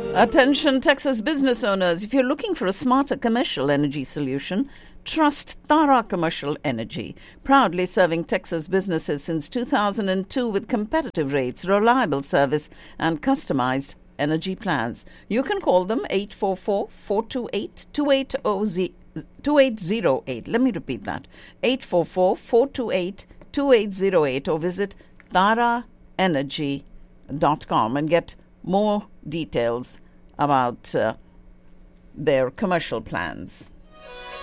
Attention Texas business owners, if you're looking for a smarter commercial energy solution, trust Tara Commercial Energy, proudly serving Texas businesses since 2002 with competitive rates, reliable service, and customized energy plans. You can call them 844-428-2808. Let me repeat that, 844-428-2808, or visit taraenergy.com and get more details about their commercial plans.